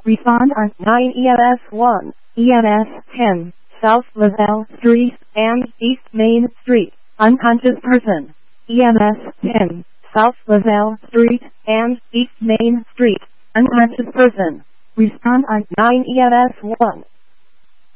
Respond on 9 EMS 1, EMS 10, South Lavelle Street and East Main Street, unconscious person. EMS 10, South Lavelle Street and East Main Street, unconscious person. Respond on 9 EMS 1.